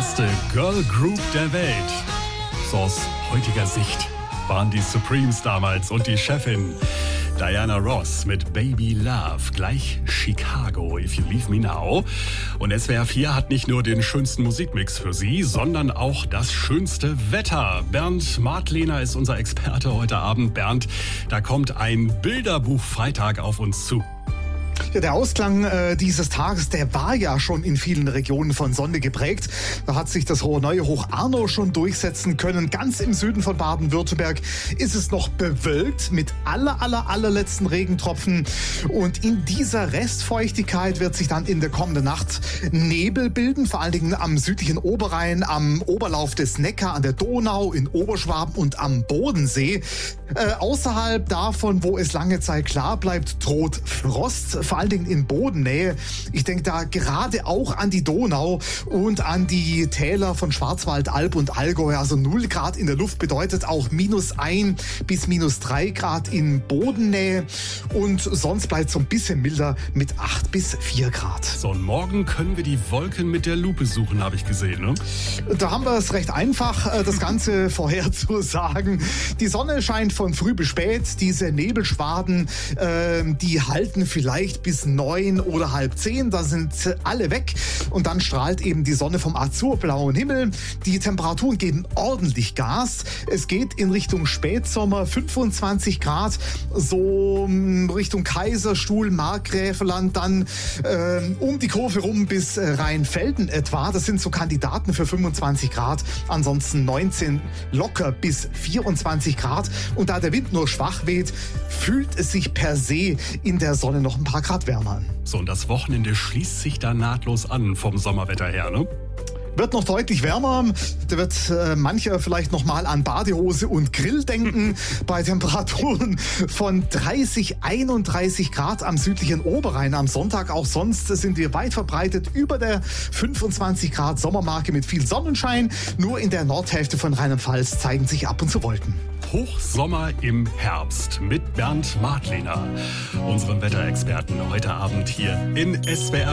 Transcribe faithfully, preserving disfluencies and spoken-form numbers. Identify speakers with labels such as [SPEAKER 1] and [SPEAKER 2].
[SPEAKER 1] erste Girl Group der Welt. So aus heutiger Sicht waren die Supremes damals und die Chefin Diana Ross mit Baby Love, gleich Chicago, If You Leave Me Now. Und S W R vier hat nicht nur den schönsten Musikmix für Sie, sondern auch das schönste Wetter. Bernd Martlehner ist unser Experte heute Abend. Bernd, da kommt ein Bilderbuch-Freitag auf uns zu.
[SPEAKER 2] Ja, der Ausklang äh, dieses Tages, der war ja schon in vielen Regionen von Sonne geprägt. Da hat sich das hohe neue Hoch Arno schon durchsetzen können. Ganz im Süden von Baden-Württemberg ist es noch bewölkt mit aller, aller, allerletzten Regentropfen. Und in dieser Restfeuchtigkeit wird sich dann in der kommenden Nacht Nebel bilden, vor allen Dingen am südlichen Oberrhein, am Oberlauf des Neckar, an der Donau, in Oberschwaben und am Bodensee. Äh, außerhalb davon, wo es lange Zeit klar bleibt, droht Frost, vor allen Dingen in Bodennähe. Ich denke da gerade auch an die Donau und an die Täler von Schwarzwald, Alb und Allgäu. Also null Grad in der Luft bedeutet auch minus ein bis minus drei Grad in Bodennähe. Und sonst bleibt es so ein bisschen milder mit acht bis vier Grad.
[SPEAKER 1] So, und morgen können wir die Wolken mit der Lupe suchen, habe ich gesehen, ne?
[SPEAKER 2] Da haben wir es recht einfach, das Ganze vorherzusagen. Die Sonne scheint von früh bis spät. Diese Nebelschwaden, äh, die halten vielleicht bis neun oder halb zehn. Da sind alle weg. Und dann strahlt eben die Sonne vom azurblauen Himmel. Die Temperaturen geben ordentlich Gas. Es geht in Richtung Spätsommer, fünfundzwanzig Grad. So Richtung Kaiserstuhl, Markgräflerland, dann äh, um die Kurve rum bis äh, Rheinfelden etwa. Das sind so Kandidaten für fünfundzwanzig Grad. Ansonsten neunzehn locker bis vierundzwanzig Grad. Und da der Wind nur schwach weht, fühlt es sich per se in der Sonne noch ein paar Grad wärmer an.
[SPEAKER 1] So, und das Wochenende schließt sich da nahtlos an vom Sommerwetter her, ne?
[SPEAKER 2] Wird noch deutlich wärmer. Da wird äh, mancher vielleicht noch mal an Badehose und Grill denken. Bei Temperaturen von dreißig, einunddreißig Grad am südlichen Oberrhein am Sonntag. Auch sonst sind wir weit verbreitet über der fünfundzwanzig Grad Sommermarke mit viel Sonnenschein. Nur in der Nordhälfte von Rheinland-Pfalz zeigen sich ab und zu Wolken.
[SPEAKER 1] Hochsommer im Herbst mit Bernd Martlehner, unserem Wetterexperten, heute Abend hier in S W R